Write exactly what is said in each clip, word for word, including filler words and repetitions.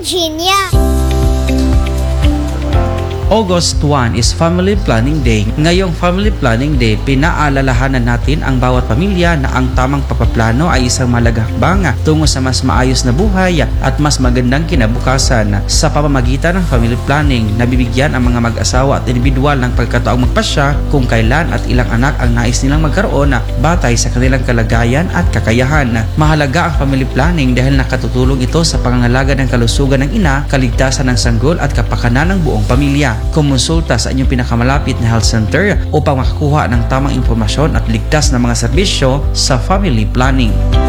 Virginia. August first is Family Planning Day. Ngayong Family Planning Day, pinaalalahanan natin ang bawat pamilya na ang tamang papaplano ay isang malagang hakbang tungo sa mas maayos na buhay at mas magandang kinabukasan. Sa pamamagitan ng family planning, nabibigyan ang mga mag-asawa at individual ng pagkataong magpasya kung kailan at ilang anak ang nais nilang magkaroon batay sa kanilang kalagayan at kakayahan. Mahalaga ang family planning dahil nakatutulong ito sa pangangalaga ng kalusugan ng ina, kaligtasan ng sanggol at kapakanan ng buong pamilya. Kumonsulta sa inyong pinakamalapit na health center upang makakuha ng tamang impormasyon at ligtas na mga serbisyo sa family planning.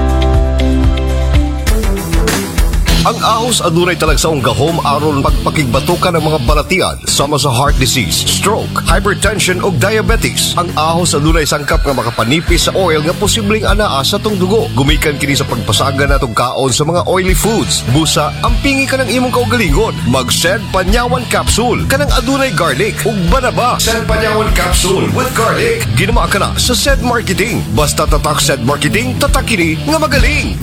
Ang ahos adunay talagsaong gahom aron pagpakigbatukan ng mga balatian sama sa heart disease, stroke, hypertension ug diabetes. Ang ahos adunay sangkap nga makapanipis sa oil nga posibleng anaa sa tong dugo. Gumikan kini sa pagpasaga natong kaon sa mga oily foods. Busa, ampingi ka ng imong kaugalingon. Mag-Sed Panyawan Capsule kanang adunay garlic ug banaba. Sed Panyawan Capsule with garlic. Ginama ka na sa Sed Marketing. Basta tatak Sed Marketing, tatak kini nga magaling.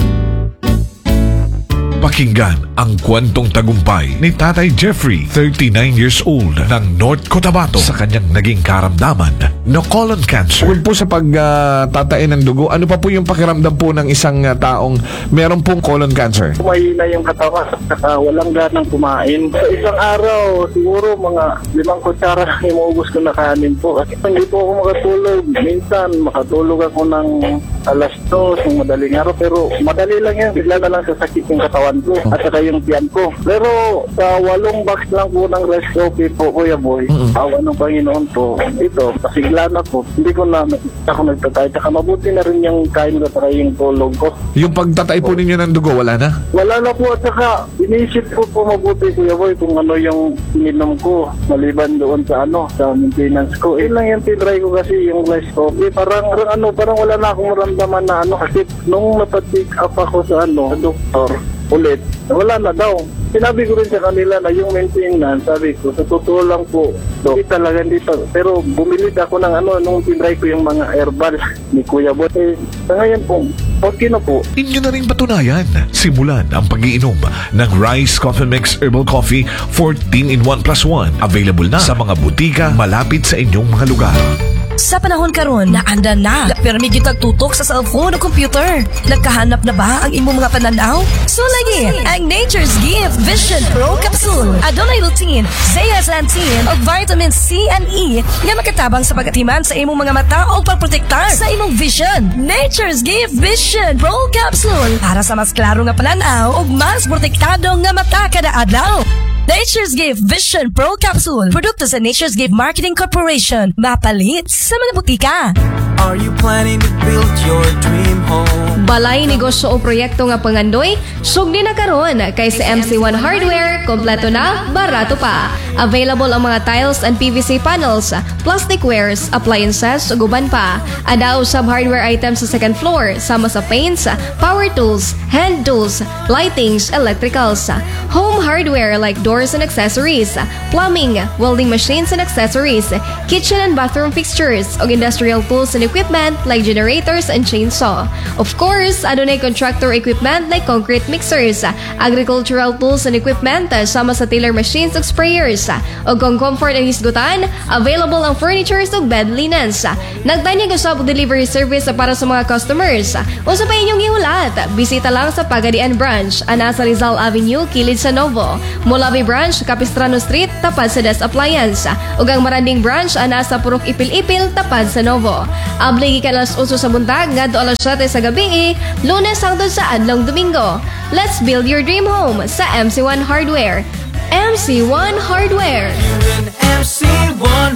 Pakinggan ang kwentong tagumpay ni Tatay Jeffrey, thirty-nine years old, ng North Cotabato sa kanyang naging karamdaman na colon cancer. Bukod po sa pagtatain ng dugo, ano pa po yung pakiramdam po ng isang uh, taong meron pong colon cancer? Mahina yung katawan at uh, walang ganang kumain. Sa isang araw, siguro mga limang kutsara lang yung maubos ko na kanin po. Kasi hindi po ako makatulog. Minsan, makatulog ako ng alas dos ng madaling araw. Pero madali lang yan. Bigla na lang sasakit yung katawan ko at saka yung tiyan ko. Pero sa walong box lang po ng rice coffee po, Kuya Boy, mm-hmm. awa ng Panginoon po, ito, pasigla na po. Hindi ko na ako nagtatay. Saka mabuti na rin yung kain ko at yung tulog ko. Yung pagtatay po ninyo ng dugo, wala na? Wala na po at saka inisip ko po mabuti, Kuya Boy, kung ano yung ininom ko maliban doon sa ano, sa maintenance ko. Yun lang yung tinry ko kasi yung rice coffee. Parang, parang ano, parang wala na akong maramdaman na ano kasi nung napatik up ako sa ano, sa doktor, ulit, wala na daw. Sinabi ko rin sa kanila na yung maintenance, sabi ko, sa totoo lang po, hindi talaga dito. Pero bumili ako ng ano, nung tinry ko yung mga herbal ni Kuya Boy. Eh, sa ngayon po, okay na po. Inyo na rin patunayan. Simulan ang pag-iinom ng Rice Coffee Mix Herbal Coffee fourteen in one plus one. Available na sa mga butika malapit sa inyong mga lugar. Sa panahon karon na anda na, permi gyud tutok sa cellphone o computer. Nagkahanap na ba ang imong mga pananaw? So lagi, ang Nature's Gift Vision Pro Capsule. Adunay lutein, zeaxanthin ug vitamin C and E nga makatabang sa pagatiman sa imong mga mata o pagprotektar sa imong vision. Nature's Gift Vision Pro Capsule para sa mas klaro nga pananaw ug mas protektado nga mata kada adlaw. Nature's Gift Vision Pro Capsule. Produkto sa Nature's Gift Marketing Corporation. Mapalit sa mga butika. Are you planning to build your dream home? Balay negosyo o proyekto nga pangandoy, sugdi na karon kay sa M C one Hardware, kompleto na, barato pa. Available ang mga tiles and P V C panels, plastic wares, appliances, ug uban pa. Adaw sub hardware items sa second floor, sama sa paints, power tools, hand tools, lightings, electricals, home hardware like doors and accessories, plumbing, welding machines and accessories, kitchen and bathroom fixtures, ug industrial tools and equipment like generators and chainsaw. Of course, adunay contractor equipment like concrete mixers, agricultural tools and equipment, sama sa tiller machines ug sprayers. Ug kung comfort ang hisgutan, available ang furnitures ug bed linens. Nagtanyag usab og delivery service para sa mga customers. Usa pa inyong ihulat, bisita lang sa Pagadian Branch, ana sa Rizal Avenue, kilid sa Novo. Molabe Branch, Capistrano Street, tapad sa Des Appliance. Ug ang Maranding Branch, ana sa Purok Ipil-Ipil, tapad sa Novo. Abli gikan alas uso sa buntag ngadto alas siyete sa gabi, Lunes hangtod sa adlong Domingo. Let's build your dream home sa M C one Hardware. M C one Hardware. You're in M C one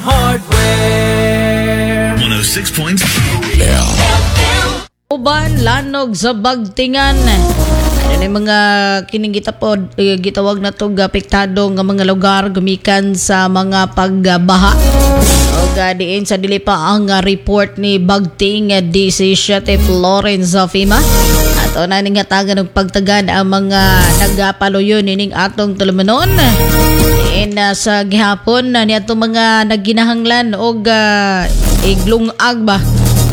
Hardware. one oh six point Uban lanog sa bagtingan. Yan ay mga kining gitapod eh, gitawag na to apektado nga mga lugar gumikan sa mga pagbaha. O gadiin sa dili pa ang uh, report ni Bagting uh, D C Chef Florence Fima. At una ning hatagan og pagtagan ang mga nagapaluyon ining atong tulumanon. In uh, sa gihapon na uh, niadto mga nagginahanglan og uh, iglungag ba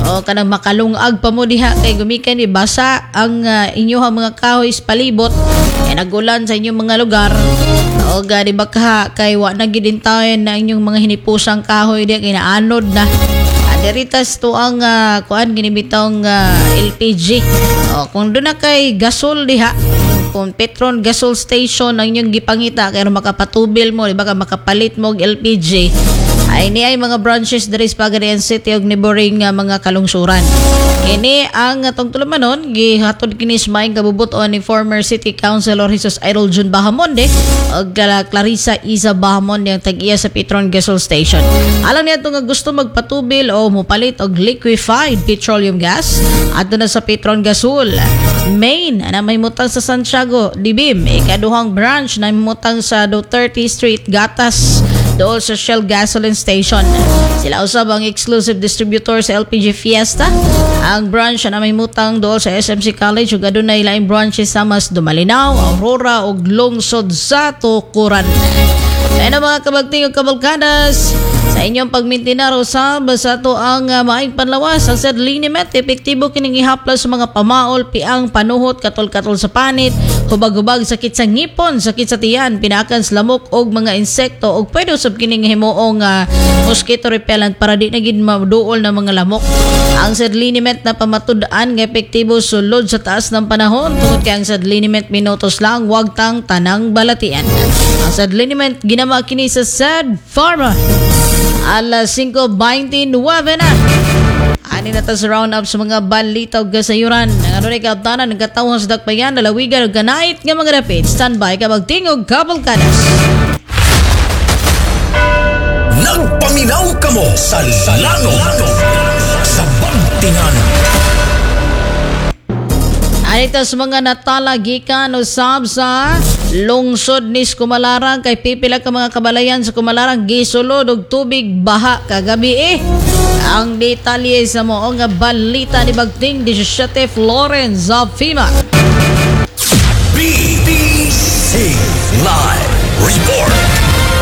O kanang makalungag pa mo diha kay gumikan ni basa ang uh, inyong mga kahoy sa palibot kay nagulan sa inyong mga lugar. O gani baka kay wa na gidintayan na inyong mga hinipusang kahoy diha kay naanod na. Deritas to ang uh, kuan ginibitong uh, L P G. O, kung doon na kay gasol diha, kung Petron gasol station ang inyong gipangita kaya makapatubil mo, di ba ka makapalit mo og L P G, ay ni ay mga branches diri sa Pagadian City og neighboring uh, mga kalungsuran. Kini ang atong tulumanon gihatod kini sa maayong kabubuton ni former City Councilor Jesus Idol Jun Bahamonde og Clarissa Isa Bahamonde ang tag-iya sa Petron gasol station. Alam niya nga gusto magpatubil o mupalit og liquefied petroleum gas adto na sa Petron Gasol main na may mutang sa Santiago Dibim, ikaduhang branch na may mutang sa Duterte Street Gatas dool sa Shell Gasoline Station. Sila usab ang exclusive distributor sa L P G Fiesta. Ang branch na may mutang dool sa S M C College ug adunay laing branches sa Mas Dumalinaw, Aurora ug lungsod sa Tukuran. Kaya mga kabagting ug kabalkadas, sa inyong pagmintinar usab sa to ang uh, maayong panlawas ang said liniment epektibo kining ihaplas sa mga pamaol, piang, panuhot, katol-katol sa panit, hubag-hubag, sakit sa ngipon, sakit sa tiyan, pinakan sa lamok og mga insekto ug pwede usab kining himuong uh, mosquito repellent para di na gid maduol na mga lamok. Ang said liniment na pamatud-an nga epektibo sulod sa taas ng panahon tungod kay ang said liniment minutos lang, wag tang tanang balatian. Ang said liniment ginama kini sa said Pharma alas cinco twenty-nine na. Ani na ta sa round up sa mga balita ug kasayuran. Ang ano ni kaptanan ng katawhan sa dakbayan, dalawigan ug ganait nga mga rapid. Standby ka magtingog kabalkadas. Nagpaminaw kamo sa lanong sa Bantingan. Anito sa mga natala gikan usab sa lungsod ni Kumalarang kay pipila ka mga kabalayan sa Kumalarang gisulod og tubig baha kagabi eh. Ang detalye sa mo nga balita ni Bagting seventeen Florence of FEMA. B B C Live Report.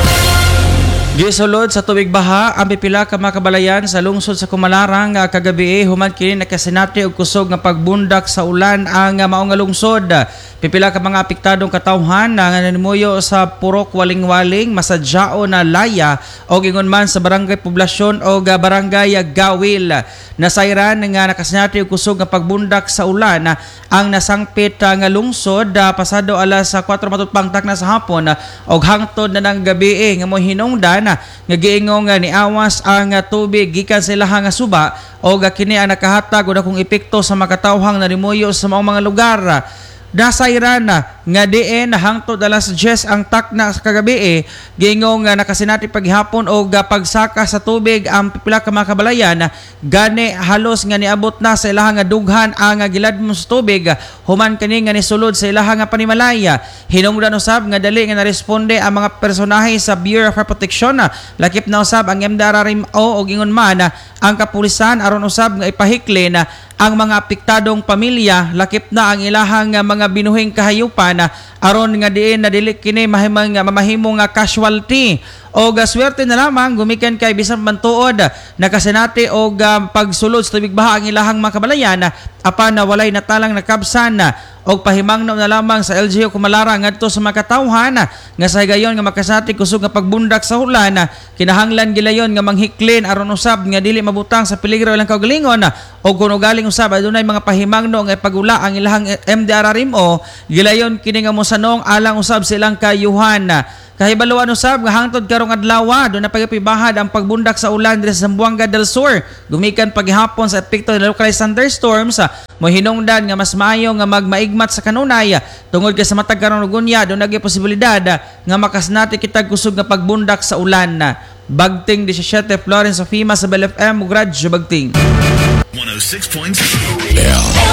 Gisulod sa tubig baha ang pipila ka mga kabalayan sa lungsod sa Kumalarang nga kagabi human kini nakasinati og kusog nga pagbundak sa ulan ang mao nga lungsod. Pipila ka mga apektadong katawhan na nanimuyo sa Purok Waling-Waling, Masadyao na Laya o ingon man sa Barangay Poblasyon o Barangay Gawil. Nasayran nga nakasinati og kusog nga pagbundak sa ulan ang nasangpit nga lungsod pasado alas four matutpangtak na sa hapon og hangtod na ng gabi nga mo hinungdan nga giingong ni awas ang tubig gikan sa ilahang nga suba o kini ang nakahatag og akong epekto sa makatawhang nanimuyo sa mga mga lugar. Nasayran na nga diin hangtod alas ten ang takna sa kagabi eh, gingong nga nakasinati paghapon o pagsaka sa tubig ang pipila ka mga kabalayan gani halos nga niabot na sa ilahang nga dughan ang giladmon sa tubig human kani nga nisulod sa ilahang nga panimalaya. Hinungdan usab nga dali nga naresponde ang mga personahe sa Bureau of Fire Protection, lakip na usab ang M D R R M O o gingon man ang kapulisan aron usab nga ipahikli na ang mga apektadong pamilya, lakip na ang ilahang mga binuhing kahayupan aron nga diin na dili kini mahimong mamahimong casualty. O gaswerte na lamang gumikan kay bisan mantuod nakasinati og uh, pagsulod sa tubig baha ang ilahang mga kabalayan apan na walay natalang nakabsan og pahimangno na lamang sa L G U Kumalarang ngadto sa makatawhan nga sa higayon nga makasati kusog nga pagbundak sa ulan kinahanglan gilayon nga manghiklin aron usab nga dili mabutang sa peligro ilang kaugalingon og kuno galing usab adunay mga pahimangno nga pagula ang ilahang M D R R M O gilayon kini nga mosanong alang usab silang kayuhan. Kahibaluan usab nga hangtod karong adlaw do na pagapibahad ang pagbundak sa ulan diri sa Zamboanga del Sur gumikan paghapon sa epekto ng localized thunderstorms mo hinungdan nga mas maayo nga magmaigmat sa kanunay tungod kay sa matag karong lugunya do nagay posibilidad nga makasnati kitag kusog nga pagbundak sa ulan. Bagting seventeen Florence of FEMA sa Bel F M Gradyo Bagting one oh six point seven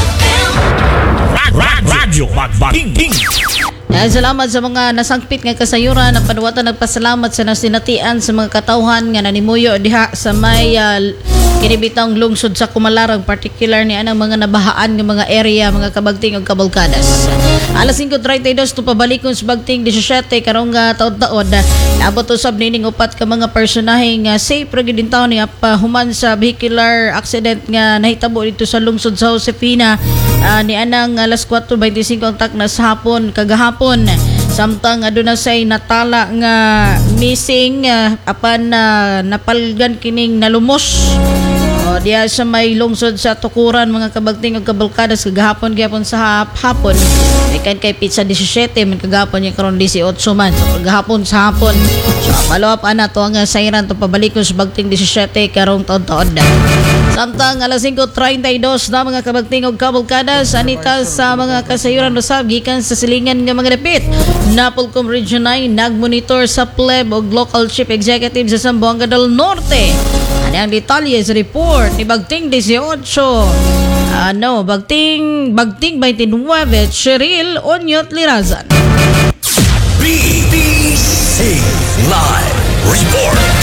Radyo Bagting. Yan, salamat sa mga nasangpit nga kasayuran ang panuwatan nagpasalamat sa nasinatian sa mga katawhan nga nanimuyo diha sa may uh, kinibitang lungsod sa Kumalarang, particular ni anang mga nabahaan ng mga area, mga kabagting o kabalkadas. Alas singko treinta y dos to pabalikon sa bagting disyesiyete karong uh, taon-taon. Naabot usab nining upat ka mga personaheng uh, safe ra gyud taon ni uh, human sa vehicular accident nga nahitabo dito sa lungsod sa Josefina. Uh, ni anang alas kwatro beintisinko ang takna sa hapon kagahapon. Samtang aduna say natala nga missing uh, apan uh, napalgan kining nalumos. O diya sa may lungsod sa Tukuran, mga kabagting ug kabalkadas kagahapon gyapon sa hap hapon. Ikan kay pizza disyesiyete man kagahapon yung karon eighteen man. So kagahapon sa hapon. So follow-up ana to ang sayran to pabalikon sa bagting disyesiyete karong taon-taon na. Samtang alas singko treinta y dos na mga kabagting ug kabalkadas anita sa mga kasayuran usab gikan sa silingan nga mga dapit. Napolcom Region nine nagmonitor sa pleb ug local chief executive sa Zamboanga del Norte. Ano ang detalye sa report ni Bagting eighteen? Ano, Bagting Bagting twenty-nine, Cheryl Onyot Lirazan. B B C Live Report.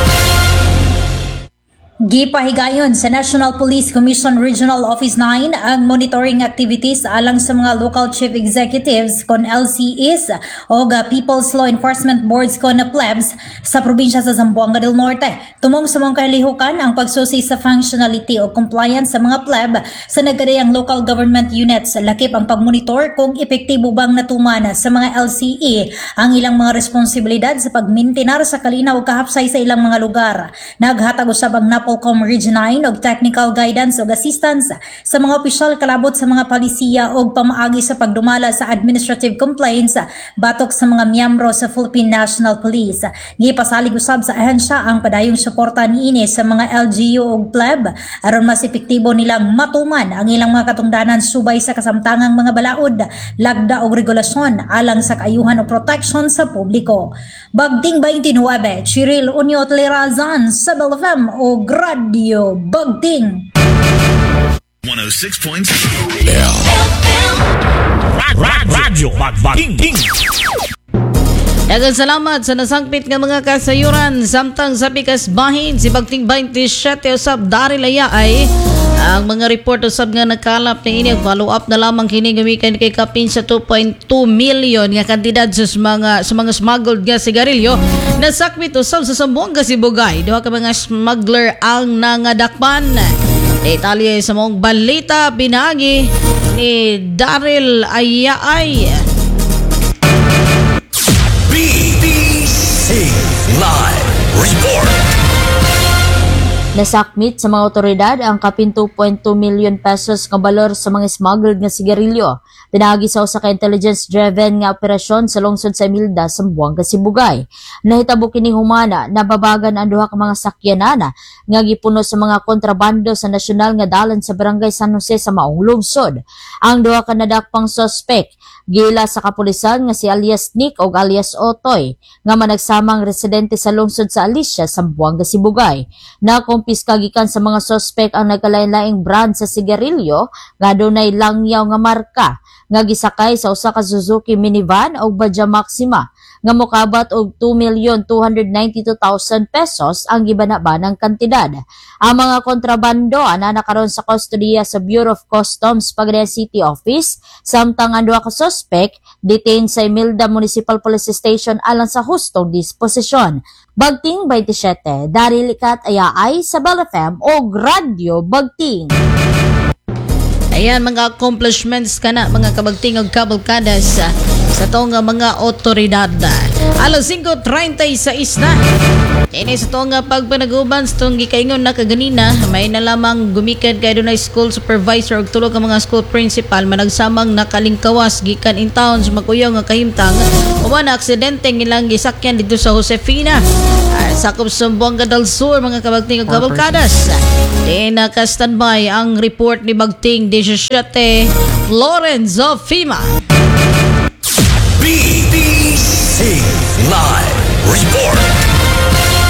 Gipahigayon sa National Police Commission Regional Office nine ang monitoring activities alang sa mga local chief executives kon L C Es o People's Law Enforcement Boards kon na plebs sa probinsya sa Zamboanga del Norte. Tumong sa mga kalihukan ang pagsusi sa functionality o compliance sa mga pleb sa nagkadayang local government units. Lakip ang pagmonitor kung epektibo bang natuman sa mga L C E ang ilang mga responsibilidad sa pagmintinar sa kalinaw o kahapsay sa ilang mga lugar. Naghatag usab ang Napolcom Region nine og technical guidance o assistance sa mga opisyal kalabot sa mga palisiya o pamaagi sa pagdumala sa administrative complaints batok sa mga miyembro sa Philippine National Police. Gipasalig usab sa ahensya ang padayong suporta niini sa mga L G U ug pleb aron mas epektibo nilang matuman ang ilang mga katungdanan subay sa kasamtangang mga balaod, lagda og regulasyon alang sa kaayuhan o protection sa publiko. Bagting twenty-nine, Cheryl Onyot Lirazan sa Bell F M o Radio Bagting one oh six point seven Radyo Bagting. Daghang salamat sa nasangpit nga mga kasayuran. Samtang sa pikas bahin si Bagting twenty-seven usab dari laya ay ang mga report usab nga nakalap na ini follow up na lamang kini gamikan kay kapin sa two point two million nga kantidad sa mga sa mga smuggled nga sigarilyo nasakmit usab sa Zamboanga Sibugay. Duha ka mga smuggler ang nangadakpan. Detalye sa mong balita pinagi ni Daryl Ayaay. B B C Live Report. Nasakmit sa mga otoridad ang kapin two point two million pesos nga balor sa mga smuggled nga sigarilyo. Pinagi sa usa ka intelligence-driven nga operasyon sa lungsod sa Emilda, Zamboanga, Sibugay. Nahitabo kini humana nababagan ang duha ka mga sakyanana nga gipuno sa mga kontrabando sa nasyonal nga dalan sa Barangay San Jose sa maong lungsod. Ang duha ka nadakpang suspect gila sa kapulisan nga si alias Nick o alias Otoy nga managsamang residente sa lungsod sa Alicia, Zamboanga, Sibugay. Nakumpiska gikan sa mga suspect ang nagkalain-laing brand sa sigarilyo nga dunay langyaw nga marka nga gisakay sa usa ka Suzuki minivan o Badja Maxima nga mokabat og two million two hundred ninety-two thousand pesos ang gibanabanang kantidad. Ang mga kontrabando ana nakaron sa kustodiya sa Bureau of Customs Pagadian City Office, samtang ang duha ka suspect detained sa Emilda Municipal Police Station alang sa hustong disposisyon. Bagting twenty-seven, Daryl Ayaay sa Bell F M o Radio Bagting. Ayan, mga accomplishments ka na, mga kabagting o kabalkadas uh, sa itong uh, mga otoridad. Alas singko treinta y seis na. Ini sa itong uh, pagpanag-uban sa itong gikaingon na kaganina, may na lamang gumikan kay dunay school supervisor o tulog ang mga school principal managsamang nakalingkawas gikan in town sa makuyaw nga kahimtang uban na aksidente ng ilang gisakyan dito sa Josefina. Uh, sakop sa Zamboanga del Sur, mga kabagting o kabalkadas. Di naka-standby ang report ni Bagting eighteen, Florence of FEMA. B B C Live Report.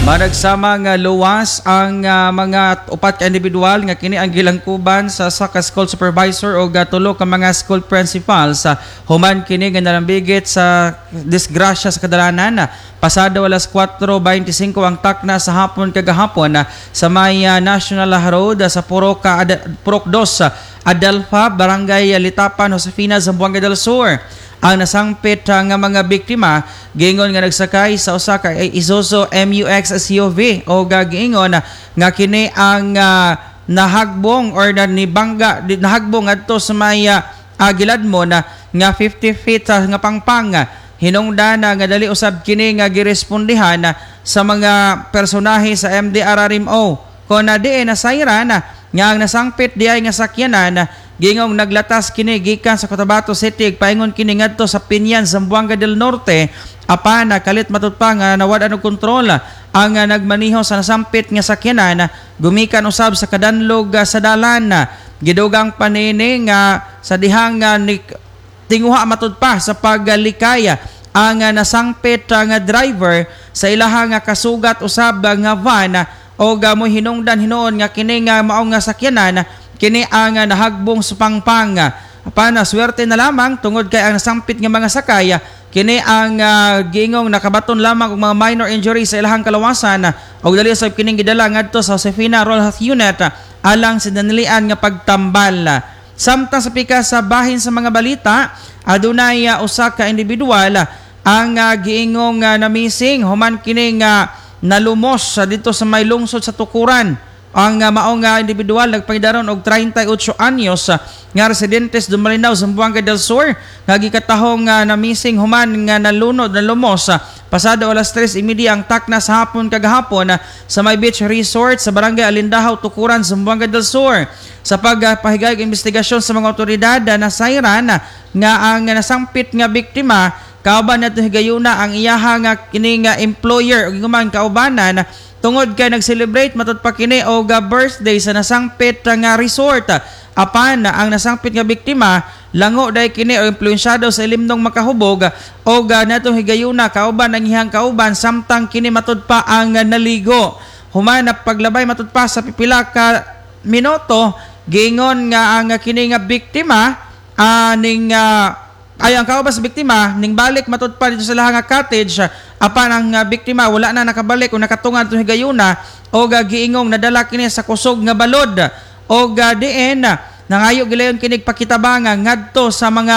Managsama nga luwas ang uh, mga upat ka individual nga kini ang gilangkuban sa saka school supervisor o gatulo ka mga school principal sa human kini nga nalambigit sa disgrasya sa kadalanan. Pasado alas kwatro beintisinko ang takna sa hapon kagahapon uh, sa may uh, National Road uh, sa Purok Ad- Purok dos uh, Adelfa, Barangay Litapan, Josefina, Zamboanga del Sur. Ang nasangpit uh, nga mga biktima giingon nga nagsakay sa usa ka Isuzu M U X S U V o giingon uh, nga kini ang uh, nahagbong or na nibangga nahagbong adto sa may uh, uh, giladmo na nga fifty feet uh, nga pangpang uh, hinungdan uh, nga dali usab kini nga girespondihan uh, sa mga personahe sa M D R R M O kon na di nasayran uh, nga ang nasangpit di ay nga sakyanan uh, gingong naglatas kini gikan sa Cotabato City paingon kini ngadto sa Pinyan, Zamboanga del Norte apan kalit matud pa nga nawad ano kontrol ang uh, nagmaniho sa nasampit nga sakyanan gumikan usab sa kadanlog uh, sa dalan gidugang panini nga sa dihang uh, ni, tinguha matud pa sa paglikaya ang uh, nasangpit uh, nga driver sa ilahang uh, kasugat usab uh, nga van uh, o gamoy hinungdan hinoon nga kini nga mao nga sakyanan kini ang uh, nahagbong sa pangpang. Apan swerte na lamang tungod kay ang nasampit nga mga sakay kini ang uh, giingong nakabaton lamang og mga minor injuries sa ilahang kalawasan og dali usab kining gidala ngadto sa Josefina Rural Health Unit alang sa danilian nga pagtambal. Samtang sa pika sa bahin sa mga balita adunay uh, usa ka individual ang uh, giingong uh, na-missing human kining uh, nalumos uh, dito sa may lungsod sa Tukuran. Ang uh, maong uh, individual nagpangidaron og thirty-eight anyos uh, nga residentes Dumalinao, Zamboanga del Sur nga gikatahong uh, na missing human nga nalunod na lumos uh, pasado alas tres thirty ang takna sa hapon kagahapon uh, sa may beach resort sa Barangay Alindahaw, Tukuran, Zamboanga del Sur. Sa pagpahigayong uh, investigasyon sa mga otoridad uh, nasayran uh, nga ang uh, nasampit nga biktima kauban nato higayuna ang iyaha nga kini nga employer ug guman kaubanan uh, tungod kay nag-celebrate matud pa kini og birthday sa nasangpit nga resort. Apan ang nasangpit nga biktima lango day kini o impluensyado sa ilimnong makahubog og natong higayuna kauban ang iyang kauban samtang kini matud pa ang naligo. Human na paglabay matud pa sa pipila ka minuto giingon nga ang kini nga biktima aning uh, ay ang kauban sa biktima ning balik matud pa dito sa lahang cottage apan ang uh, biktima wala na nakabalik o nakatungan to higayuna o uh, giingong nadala kini sa kusog nga balod o uh, diin uh, nangayo gilayon kinig pakitabanga ngadto sa mga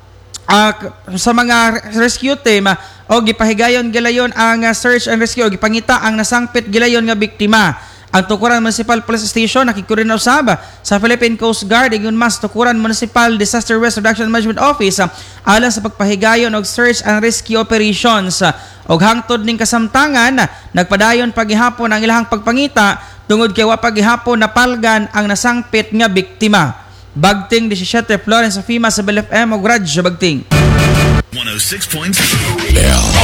uh, sa mga rescue team uh, o gipahigayon gilayon ang uh, search and rescue o gipangita ang nasangpit gilayon nga biktima. Ang Tukuran Municipal Police Station nakikurin na usab sa Philippine Coast Guard igun mas Tukuran Municipal Disaster Risk Reduction Management Office uh, alang sa pagpahigayon og search and rescue operations uh, og hangtod ning kasamtangan uh, nagpadayon pagihapon ang ilahang pagpangita tungod kay wa pagihapon napalgan ang nasangpit nga biktima. Bagting seventeen Florence Afima sa B L F M og Radyo Bagting. one oh six point three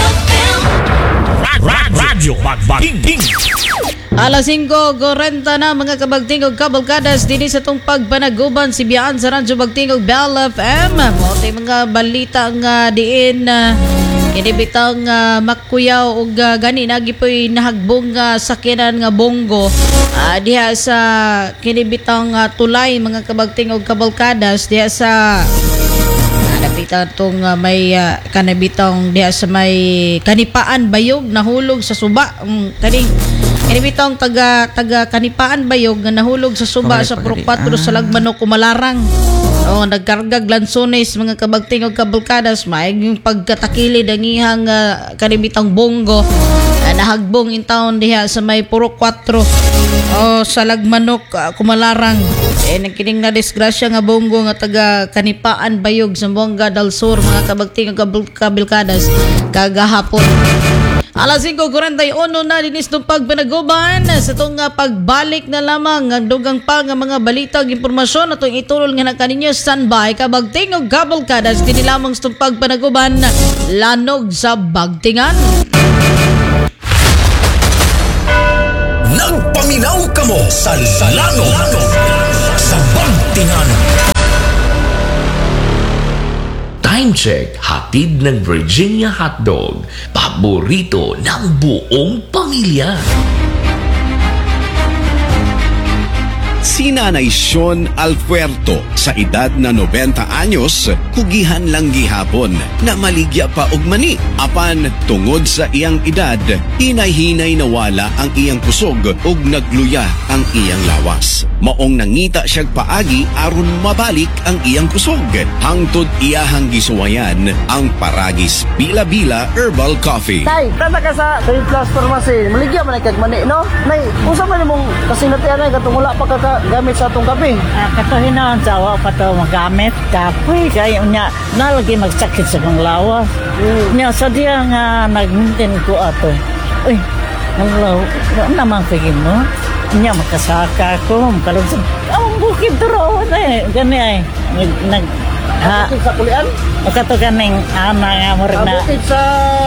Radyo Bagting. Alas singko forty na mga kabagting og kabalkadas dinhi sa tong pagpanaguban si biyaan sa Radyo Bagting og B L F M. Mo tay mga balita nga diin uh, kini bitang uh, makuyaw og uh, gani nagipoy nahagbong uh, sakyanan nga bonggo uh, diha sa kini bitang uh, tulay mga kabagting og kabalkadas diha sa kanabitang tong uh, may uh, kanabitang diha sa may Kanipaan Bayog nahulog sa suba um, kaning kanibitang taga taga Kanipaan Bayog nga nahulog sa suba okay, sa Purok patro ah. sa Lagmanok Kumalarang. Oh, nagkargag lansones mga kabagting og kabalkadas maayong pagkatakilid ang ihang uh, kanibitang bonggo uh, nahagbong in town diha sa may Purok patro oh, sa Lagmanok uh, Kumalarang. Eh nagkining na disgrasya nga bonggo nga taga Kanipaan Bayog sa Zamboanga del Sur mga kabagting og kabalkadas kagahapon. Alas singko forty-one na dinis ng pagpanaguban sa itong uh, pagbalik na lamang ang dugang pa nga mga balita ug impormasyon na itong itulol nga na kaninyo standby kabagting o kabalkadas din lamang sa itong pagpanaguban lanog sa bagtingan. Nagpaminaw ka mo sa lanog sa bagtingan. Time check, hatid ng Virginia Hotdog. Paborito ng buong pamilya. Si Nanay Sean Alpuerto sa edad na noventa anyos, kugihan lang gihapon na maligya pa og mani. Apan tungod sa iyang edad, hinay-hinay nawala ang iyang kusog ug nagluya ang iyang lawas. Maong nangita siyag paagi aron mabalik ang iyang kusog. Hangtod iyahang gisuwayan ang Paragis Bila-Bila Herbal Coffee. Tay, tanda ka sa Trade Plus Pharmacy. Maligya man kag mani, no? Nay, usa man imong kasinatian ay katong wala pa ka gamit sa atong kape. Ah, katuhinan sa awa pa to magamit kape kaya unya nalagi magsakit sa kong lawas. Mm. Nya sa diya nga nag-maintain ko ato. Uy, hello, ano naman pigin mo? Nya makasaka ko, makalusog. Ang bukid duro na gani ay nag nag ha sa kulian. Kato kaning ana nga mo na. Bukid sa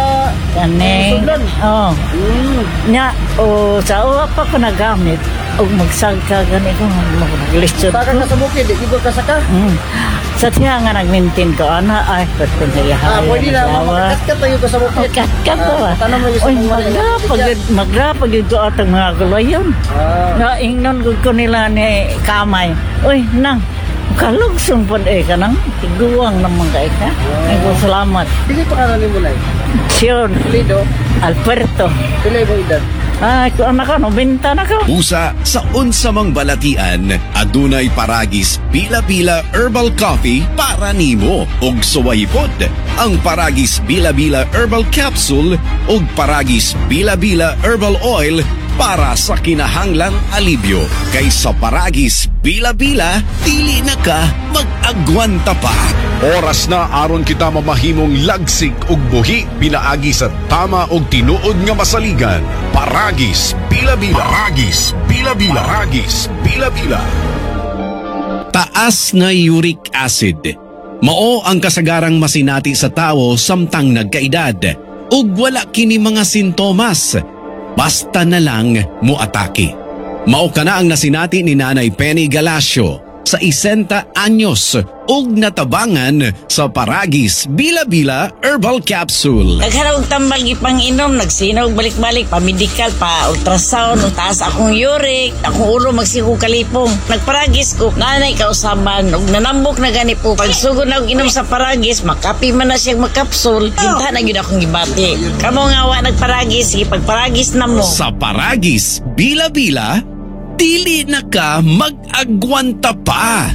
kaning. Oh. Mm. Nya o sa awa pa ko nagamit og magsagka gani ko maglistyo. Saka ka sa bukid, di ko kasaka. Mm. Sa tiya nga nag-maintain ko ana ay pat ko sa Ah, pwede na makakatkat tayo ka sa bukid. Katkat ba? Tanong mo yung Oy, magrapag magrapag yung atong mga gulayon. Ah. Na ingnon gud ko nila ni kamay. Uy, nang kalugsong pod eh kanang tiguang naman kay ka. Ay ko salamat. Sige pa kanan mo nay. Sion Lido Alberto. Pilay mo edad. Ay, ko anak ko, benta na ko. Usa sa unsa mang balatian, adunay Paragis Bila-Bila Herbal Coffee para nimo og suwaypod. Ang Paragis Bila-Bila Herbal Capsule ug Paragis Bila-Bila Herbal Oil para sa kinahanglang alibyo. Kay sa Paragis Bila-Bila, dili na ka mag-agwanta pa. Oras na aron kita mamahimong lagsig ug buhi pinaagi sa tama ug tinuod nga masaligan. Paragis Bila-Bila. Paragis Bila-Bila. Paragis Bila-Bila. Taas nga uric acid. Mao ang kasagarang masinati sa tawo samtang nagkaedad ug wala kini mga sintomas. Basta na lang moatake. Mao kana ang nasinati ni Nanay Penny Galacio sa isenta anyos ug natabangan sa Paragis Bila-Bila Herbal Capsule. Naghanap og tambal ipang-inom, nagsinaw balik-balik pa medical pa ultrasound, taas akong uric, akong ulo magsigo kalipong. Nagparagis ko, nanay kausaban ug nanambok na gani po. Pagsugod na og inom sa Paragis, makapi man na siya magkapsul, ginta na gyud akong gibati. Kamo nga wa nagparagis, sige pagparagis na mo. Sa Paragis Bila-Bila, dili na ka mag-agwanta pa.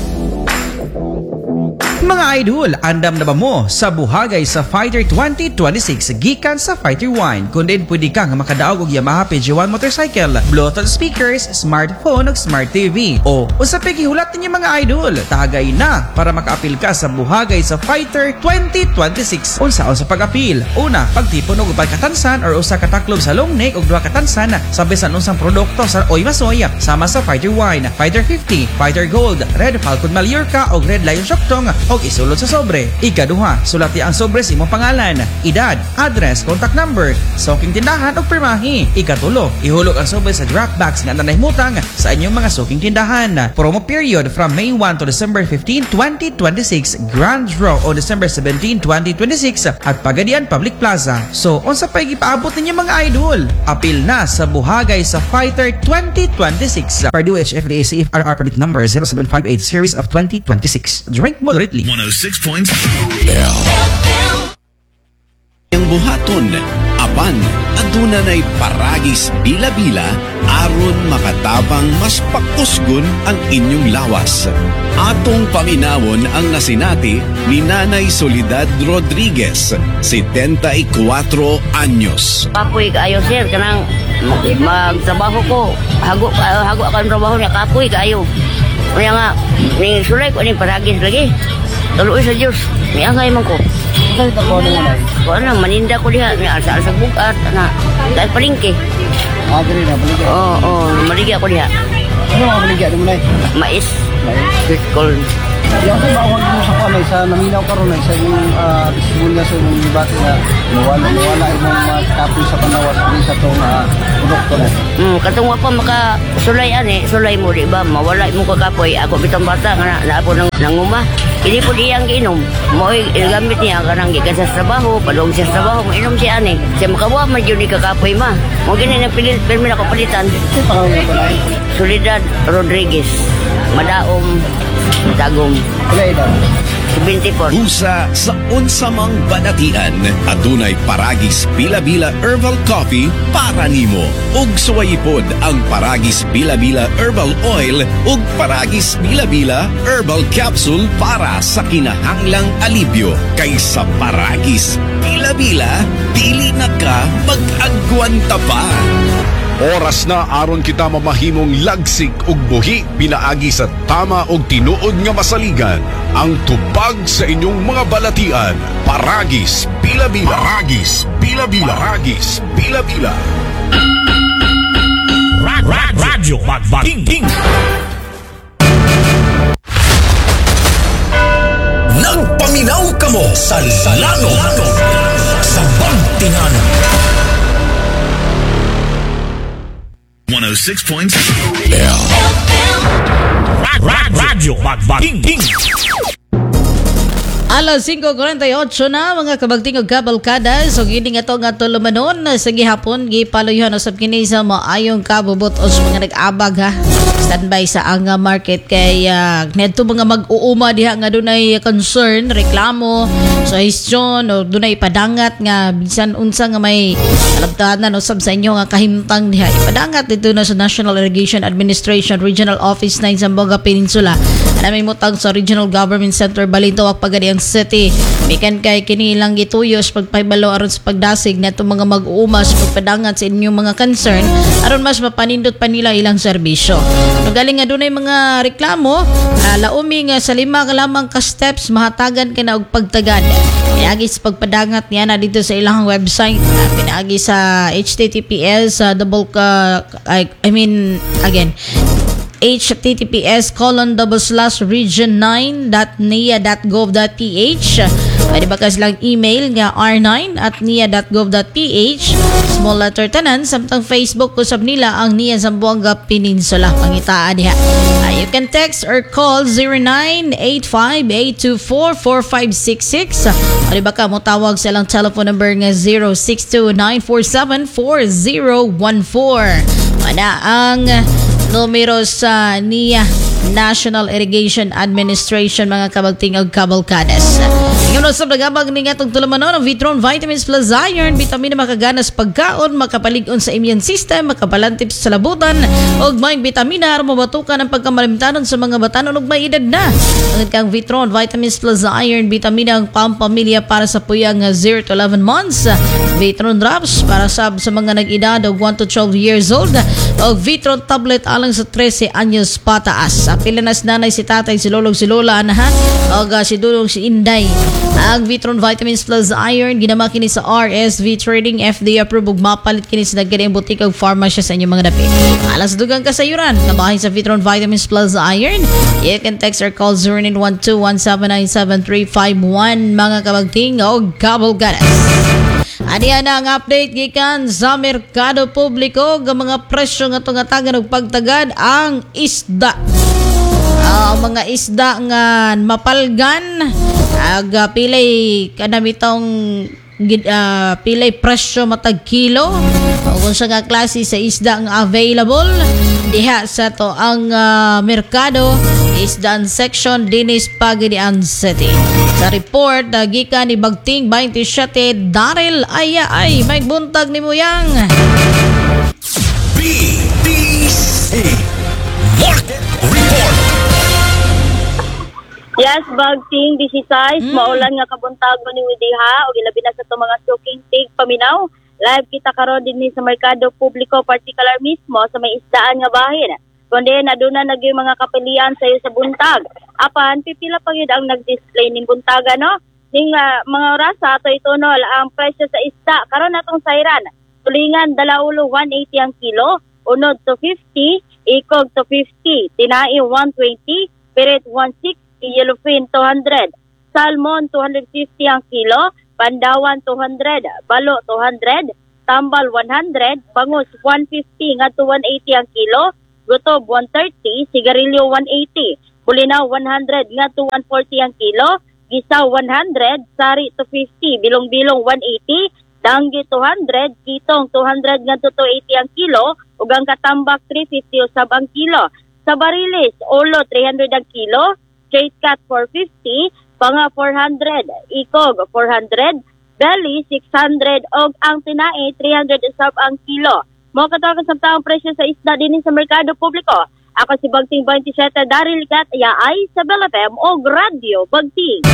Mga idol, andam na ba mo sa buhagay sa Fighter twenty twenty-six gikan sa Fighter One? Kung din pwede kang makadaog og Yamaha P G one motorcycle, Bluetooth speakers, smartphone ug smart T V. O unsa pa gihulat ninyo mga idol? Tagay na para makaapil ka sa buhagay sa Fighter twenty twenty-six. Unsaon sa pag-apil? Una, pagtipon og upat katansan or usa ka taklob sa long neck ug duha katansan sa bisan unsang produkto sa Oy Masoy sama sa Fighter One, Fighter fifty, Fighter Gold, Red Falcon Mallorca ug Red Lion Shoktong og isulod sa sobre. Ikaduha, sulati ang sobre sa imong pangalan, edad, address, contact number, suking tindahan ug pirmahi. Ikatulo, ihulog ang sobre sa draft box nga nanahimutang sa inyong mga suking tindahan. Promo period from May first to December fifteenth, twenty twenty-six. Grand draw on December seventeenth, twenty twenty-six at Pagadian Public Plaza. So, unsa pa gipaabot ninyo mga idol? Apil na sa buhagay sa Fighter twenty twenty-six. Purdue H F D A C F R R permit number zero seven five eight series of twenty twenty-six. Drink moderately. one oh six point Ang buhaton, apan, aduna na'y Paragis Bila-Bila aron makatabang mas pakusgon ang inyong lawas. Atong paminawon ang nasinati ni Nanay Soledad Rodriguez, setenta-y-cuatro anyos. Kapoy kaayo sir, kanang magtrabaho ko. Hago, hago akong trabaho niya, kapoy kaayo. Kaya nga, ni sulay ko ni Paragis lagi. Taluoy sa Diyos, may angay man ko. Kahit ako na nga. Kung ano, maninda ko diha, may alsa-alsa bugat, na, dahil palingke. Ah, gano'n na, baligya. Oo, oo, maligya ko diha. Ano mga baligya mo na? Mais. Mais. Sweet corn. Yung sa maawag mo sa kamay, sa naminaw ka ron, sa inyong uh, nga sa mga bati nga nawala nawala imong mga kapoy sa panawas din sa tong uh, produkto na. Hmm, katong wa pa maka sulay ani, sulay mo di ba? Mawala mo kakapoy. Ako bitang bata nga naabo nang nanguma. Hindi po diyang giinom. Mo gamit niya kanang gikan sa trabaho, padong sa trabaho mo inom siya ani. Siya makawa man jud ni kakapoy ma. Mo gini na pilit permi na ko palitan. Soledad Rodriguez. Madaom Tagum. twenty-four. Usa sa unsamang banatian, adunay Paragis Bila-Bila Herbal Coffee para nimo. Ug suwayipod ang Paragis Bila-Bila Herbal Oil ug Paragis Bila-Bila Herbal Capsule para sa kinahanglang alibyo. Kaysa Paragis Bila-Bila, dili na ka mag-agwanta pa. Oras na aron kita mamahimong lagsik ug buhi pinaagi sa tama ug tinuod nga masaligan. Ang tubag sa inyong mga balatian. Paragis Bila-Bila. Paragis Bila-Bila. Paragis Bila-Bila. Radyo Magbating. Nagpaminaw ka mo sa Lano sa Bantingan. one oh six point seven Radyo Magbating. Alas five forty-eight na mga kabagting ug kabalkada. So gini nga to nga to lumanon sa gihapon gipaluyhan usab kini sa maayong kabubutos mga nag-abag ha. Standby sa ang market kay uh, nedto mga mag-uuma diha nga dunay concern, reklamo, suggestion o dunay padangat nga bisan unsa nga may alabtanan usab sa inyo nga kahimtang diha. Ipadangat dito na sa National Irrigation Administration Regional Office nine Zamboanga Peninsula. Ana may mutang sa Regional Government Center Balintawak Pagadian City. Mikan kay kini lang gituyos pagpaybalo aron sa pagdasig neto mga mag-uumas pagpadangat sa inyong mga concern aron mas mapanindot pa nila ilang serbisyo. Magaling nga dunay mga reklamo, uh, laumi nga sa lima ka lamang ka steps mahatagan ka na og pagtagad. Pinaagi sa pagpadangat niya na dito sa ilang website. Uh, pinaagi sa H T T P S uh, double uh, I, I mean again H T T P S colon double slash region nine dot n i a dot gov dot p h. Pwede ba kasi lang email nga r nine at n i a dot gov dot p h. Small letter tanan samtang Facebook kusab nila ang N I A Zamboanga Peninsula. Pangitaan diha. Uh, you can text or call zero nine eight five eight two four four five six six. Pwede ba ka mo tawag sa ilang telephone number nga zero six two nine four seven four zero one four. Mana ang numero sa N I A National Irrigation Administration mga kabagting ug kabalkadas. Ngayon sa nagabag ni nga itong tulamanon ng Vitron Vitamins Plus Iron, vitamina makaganas pagkaon, makapalig-on sa immune system, makapalantip sa labutan, ug may vitamina aron mabatukan ang pagkamalimtanon sa mga batanon ug may edad na. Ang kang Vitron Vitamins Plus Iron, vitamina ang pampamilya para sa puyang zero to eleven months. Vitron Drops para sa, sa mga nag-edad og one to twelve years old. O Vitron Tablet alang sa thirteen anyos pataas. Apila na si nanay, si tatay, si lolong, si lola, anahan, o uh, si dulong, si inday. Ang Vitron Vitamins Plus Iron, ginama kini sa R S V Trading, F D A approved ug mapalit kini sa nagkadayang butika ug pharmacy sa inyong mga dapit. Alas dugang kasayuran, nabahin sa Vitron Vitamins Plus Iron. You can text or call zero nine one two one seven nine seven three five one mga kabagting o kabalgadas. Aniya na ang update gikan sa merkado publiko ng mga presyo nga tungatagan og pagtagad ang isda. Ang uh, mga isda nga mapalgan ag uh, pilay kanamitong uh, pilay presyo matag kilo o kung sa nga klase sa isda ang available diha sa to ang uh, merkado isdaan section dinis Pagadian City. Sa report uh, gikan ni Bagting twenty-seven Daryl Aya ay may buntag ni Muyang B B C Market Report. Yes, Bagting, busy size, mm. maulan nga kabuntagon ni Widiha o ilabi na sa itong mga suking tig paminaw. Live kita karon din sa merkado publiko, particular mismo sa may isdaan nga bahin. Kundi naduna nag yung mga kapilian sa iyo sa buntag. Apan, pipila pa yun ang nag-display ng buntaga, no? Ning uh, mga orasa, ito itunol ang presyo sa isda. Karon natong sayran, tulingan dalaulo one eighty ang kilo, unod to fifty, ikog to fifty, tinai one twenty, pirit one sixty, yellowfin two hundred, salmon two hundred fifty ang kilo, Pandawan two hundred, Balo two hundred, Tambal one hundred, Bangus one fifty ngadto one eighty ang kilo, Gutob one thirty, Sigarilyo one eighty, Bulinaw one hundred ngadto one forty ang kilo, Gisaw one hundred, Sari two fifty, Bilong-bilong one eighty, Danggi two hundred, Kitong two hundred ngadto two eighty ang kilo, ug ang Katambak three fifty usab ang kilo. Sa Barilis, Olo three hundred ang kilo, Straight Cut four fifty, Panga four hundred, Ikog four hundred, Belly six hundred, og ang Tinae three hundred usab ang kilo. Mo katakan sa taong presyo sa isda dinhi sa merkado publiko. Ako si Bagting twenty-seven Daryl Cat, ay sa Bell F M o Radio Bagting.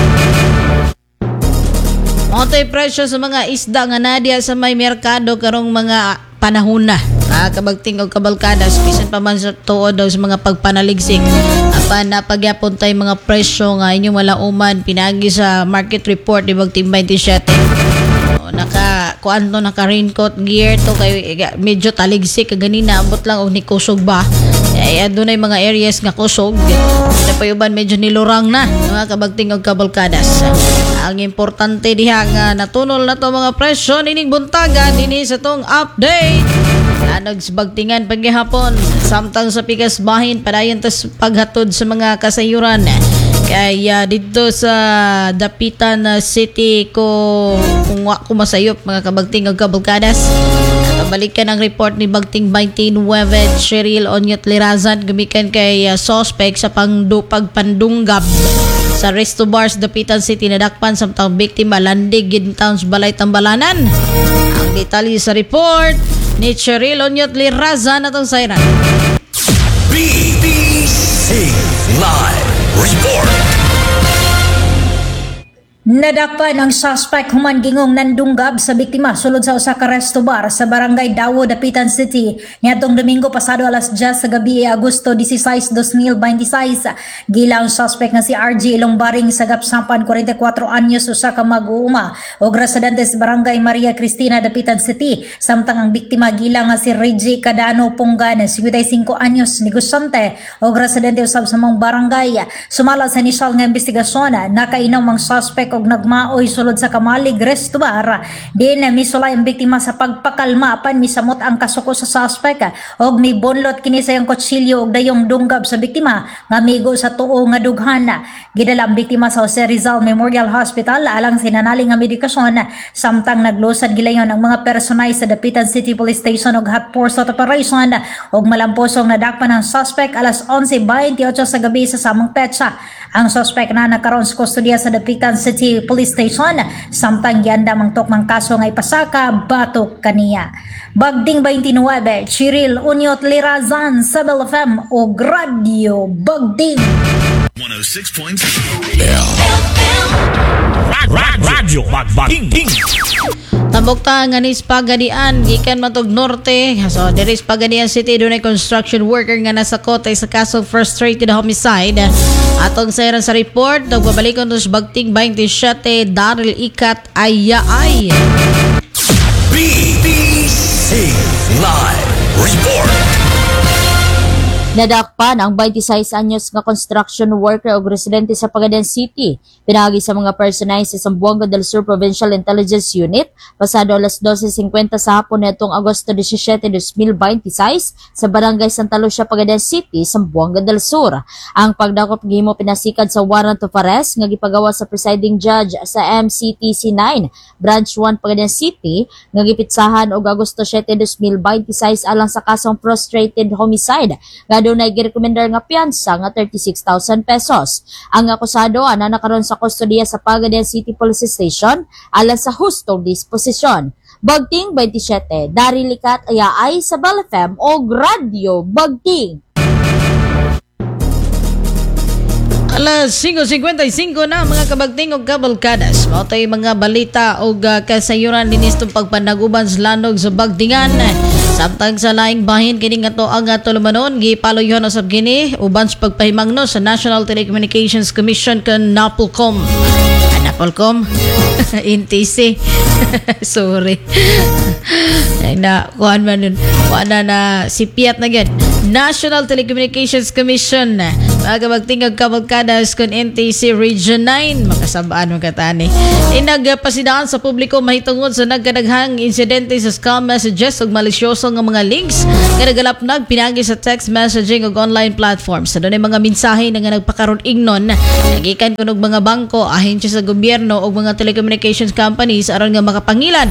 Motoy presyo sa mga isda nga nadia sa may merkado karong mga panahon na. Ah, kabagting og kabalkadas bisan pa man sa tuod daw sa mga pagpanaligsik. Apan napagyapon tay mga presyo nga inyong malauman pinagi sa market report ni Bagting twenty-seven. Naka kuanto naka raincoat gear to kay medyo taligsik ganina ambot lang og ni kusog ba ay adunay mga areas nga kusog na payuban medyo nilurang na mga kabagting og kabalkadas. Ang importante diha nga natunol na to mga presyo nining buntaga dinhi sa tong update anog sa bagtingan paghihapon samtang sa pikas bahin padayon tas paghatod sa mga kasayuran. Kaya dito sa Dapitan City ko kung wa ko masayop mga kabagting ug kabalkadas. Balikan ang report ni Bagting twenty-nine Cheryl Onyot Lirazan gumikan kay uh, suspect sa pangdupag pandunggab sa Resto Bars Dapitan City nadakpan samtang biktima landig gid towns Balay Tambalanan. Ang detalye sa report ni Cheryl Onyot Lirazan atong sayran. B B C Live Report. Nadakpan ang suspect human gingong nandunggab sa biktima sulod sa usa ka resto bar sa barangay Dawo, Dapitan City niadtong Domingo pasado alas diyes sa gabi Agosto dieciséis, dos mil veintiséis. Gila ang suspect nga si R J Ilongbaring sa Gapsampan, forty-four anyos, usa ka mag-uuma og residente sa barangay Maria Cristina, Dapitan City. Samtang ang biktima gila nga si Reggie Cadano Pungan, fifty-five anyos, negosyante og residente usab sa mong barangay. Sumala sa inisyal nga investigasyon, nakainom ang suspect og nagmaoy sulod sa Kamalig Resto Bar. Din misulay ang biktima sa pagpakalma apan misamot ang kasuko sa suspect og nibonlot kini sa iyang kutsilyo og dayong dunggab sa biktima nga migo sa tuo nga dughan. Gidala ang biktima sa Jose Rizal Memorial Hospital alang sinanali nga medikasyon samtang naglusad gilayon ang mga personay sa Dapitan City Police Station og hot pursuit operation og malamposong nadakpan ang suspect alas onse veintiocho sa gabi sa samang petsa. Ang suspect na nakaroon sa kustodiya sa Dapitan City Police Station samtang gianda mang tukmang kaso nga ipasaka batok kaniya. Bagting twenty-nine Cheryl Onyot Lirazan sa Bell F M o Radio Bagting one oh six point Radio Bagting. Tambok ta nga ni Pagadian gikan matog norte. So diri sa Pagadian City dunay construction worker nga nasa kote sa kasong frustrated homicide. Atong sayran sa report nagbabalikon sa Bagting twenty-seven Daryl Ikat Ayaay. B B C Live Report. Nadakpan ang twenty-six anyos nga construction worker o residente sa Pagadian City. Pinagi sa mga personay sa Zamboanga del Sur Provincial Intelligence Unit pasado alas twelve fifty sa hapon netong Agosto seventeen, dos mil veintiséis sa Barangay Santa Lucia, Pagadian City, Zamboanga del Sur. Ang pagdakop gihimo pinasikad sa warrant of arrest nga gipagawa sa presiding judge sa M C T C nine Branch one Pagadian City nga gipitsahan og Agosto seven, dos mil veintiséis alang sa kasong frustrated homicide. Adunay girekomendar nga piyansa nga thirty-six thousand pesos. Ang akusado ana nakaron sa kustodiya sa Pagadian City Police Station alang sa hustong disposisyon. Bagting twenty-seven Daryl Ikat Ayaay sa Bell F M o Radio Bagting. Alas five fifty-five na mga kabagting og kabalkadas. Mao tay mga balita og uh, kasayuran dinis tong pagpanaguban sa landog sa Bagtingan. Samtang sa laing bahin kini nga to ang tulumanon gipaloyon usab kini uban sa pagpahimangno sa National Telecommunications Commission kan NAPOLCOM. NAPOLCOM N T C. Sorry. Ay na kuan man nun. Kuan na na si Piat na gid. National Telecommunications Commission mga kabagtingag kabalkadas kon N T C Region nine, makasabaan mga katani. Inagpasidaan sa publiko mahitungod sa nagkadaghang insidente sa scam messages ug malisyoso nga mga links nga nagalapnag pinagi sa text messaging ug online platforms. Sa dunay mga mensahe na nga nagpakaron ignon nagikan kunog mga bangko, ahensya sa gobyerno ug mga telecommunications companies aron nga makapangilad.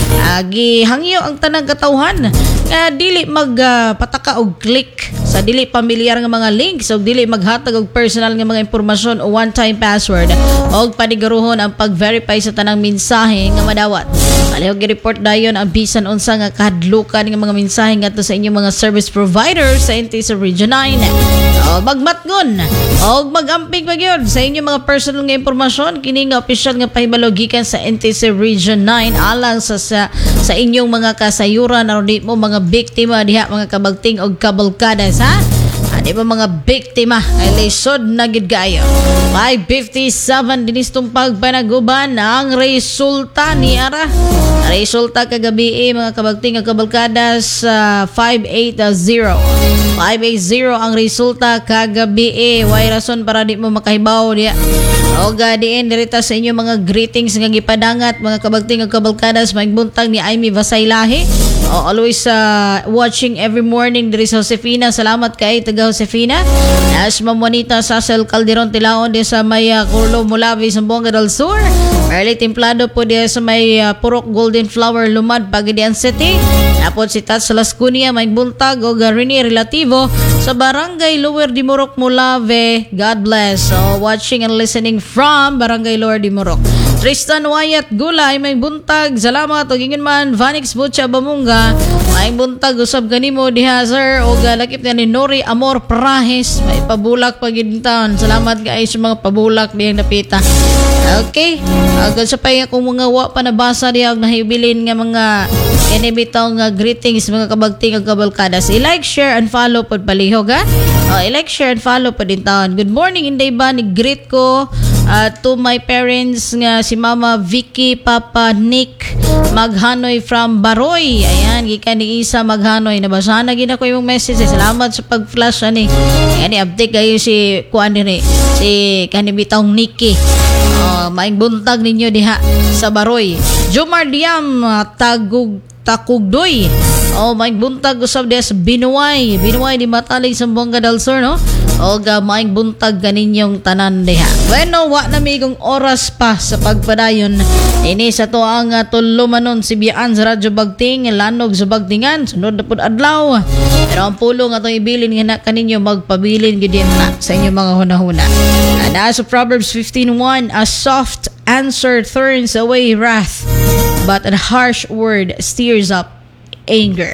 Agi hangyo ang tanang katawhan nga dili magpataka uh, og click sa dili pamilyar nga mga links ug dili maghatag og personal nga mga impormasyon o one-time password ug paniguruhon ang pag-verify sa tanang mensahe nga madawat. Palihog gi-report dayon ang bisan unsa nga kahadlukan nga mga mensahe ngadto sa inyong mga service provider sa N T C Region nine. O magmatngon og magamping pagyud sa inyong mga personal nga impormasyon kini nga opisyal nga pahibalo gikan sa N T C Region nine alang sa sa, sa inyong mga kasayuran aron di mo mga biktima diha mga kabagting og kabalkadas ha. Di ba mga biktima ay lisod na gid kayo. five fifty-seven dinis tumpag panaguban ang resulta ni ara. Resulta kagabi eh, mga kabagting ang kabalkadas uh, five eighty. five eighty ang resulta kagabi eh. Way rason para di mo makahibaw diya. O gadiin dirita sa inyo mga greetings nga gipadangat mga kabagting ang kabalkadas magbuntag ni Amy Vasaylahi. Oh, always uh, watching every morning diri sa Josefina. Salamat kay taga Josefina. As Mamonita Sasel Calderon Tilaon di sa may uh, Curlo Mulavi Zamboanga del Sur. Early templado po di sa may uh, Purok Golden Flower Lumad Pagadian City. Napod si Tats Lascunia may buntag o garini relativo sa Barangay Lower Dimorok Mulave. God bless. So watching and listening from Barangay Lower Dimorok. Tristan Wyatt Gulay may buntag. Salamat o gingin man Vanix Butcha Bamunga. May buntag usab kanimo diha sir o galakip na ni Nori Amor Prahes. May pabulak pagintaon. Salamat guys sa mga pabulak diyang napita. Okay. Agad sa pay akong mga wa pa nabasa diha og nahibilin nga mga inibitaw nga greetings mga kabagting ug kabalkadas. I-like, share and follow pod palihog ha. Uh, I-like, share and follow pod din taon. Good morning inday ba ni greet ko uh, to my parents nga si Mama Vicky, Papa Nick Maghanoy from Baroy. Ayan, gikan ni Isa Maghanoy. Nabasahan na gina ko yung message. Salamat sa pag-flash ani. Ayan, i-update kayo si kuan dire si kanibitang Nikki. Uh, maing buntag ninyo diha sa Baroy. Jomar Diam Tagug Takugdoy. Oh, maing buntag usab diha sa Binuway. Binuway di Mataling Zamboanga del Sur no. O ga maing buntag kaninyong tanan diha. Bueno, wa na migong oras pa sa pagpadayon. Ini sa to ang uh, tulumanon si Bian sa Radyo Bagting, lanog sa Bagtingan, sunod na pud adlaw. Pero ang pulong atong ibilin nga na kaninyo magpabilin gid na sa inyong mga hunahuna. And as of Proverbs fifteen one, a soft answer turns away wrath, but a harsh word stirs up anger.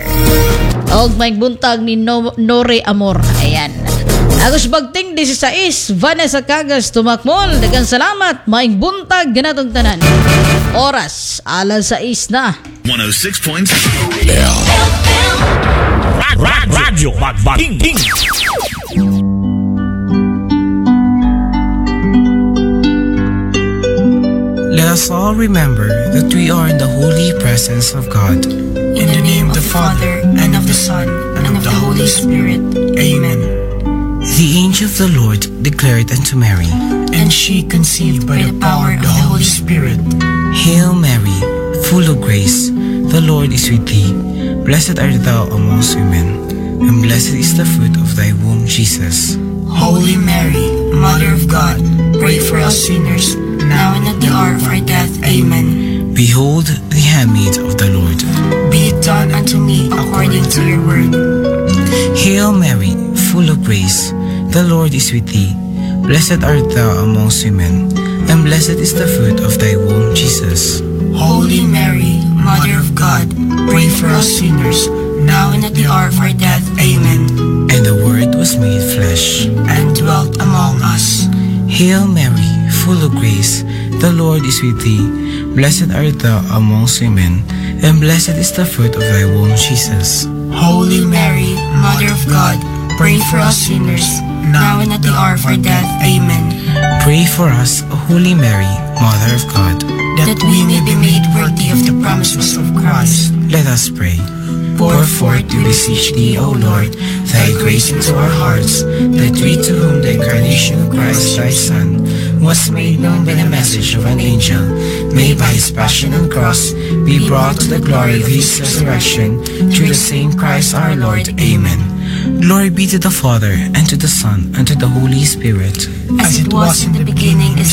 Og may buntag ni no- Nore Amor. Ayan. Agos Bagting sixteen, Vanessa Cagas Tumakmol. Dagang salamat, maing buntag ganatong tanan. Oras, alas sais na. one oh six point six Radyo Bagbating. Let us all remember that we are in the holy presence of God. In the name of the Father, and of the Son, and of the Holy Spirit. Amen. The angel of the Lord declared unto Mary, and she conceived by the power of the Holy Spirit. Hail Mary, full of grace, the Lord is with thee. Blessed art thou amongst women, and blessed is the fruit of thy womb, Jesus. Holy Mary, Mother of God, pray for us sinners, now and at the hour of our death. Amen. Behold the handmaid of the Lord. Be it done unto me according to your word. Hail Mary, full of grace, the Lord is with thee. Blessed art thou amongst women, and blessed is the fruit of thy womb, Jesus. Holy Mary, Mother of God, pray for us sinners, now and at the hour of our death. Amen. And the Word was made flesh, and dwelt among us. Hail Mary, full of grace, the Lord is with thee. Blessed art thou amongst women, and blessed is the fruit of thy womb, Jesus. Holy Mary, Mother of God, pray for us sinners, now and at the hour of our death. Amen. Pray for us, O Holy Mary, Mother of God, that we may be made worthy of the promises of Christ. Let us pray. Pour forth we beseech thee, O Lord, thy grace into our hearts, that we to whom the incarnation of Christ thy Son was made known by the message of an angel, may by his passion and cross be brought to the glory of his resurrection, through the same Christ our Lord. Amen. Glory be to the Father, and to the Son, and to the Holy Spirit, As it was in the beginning, is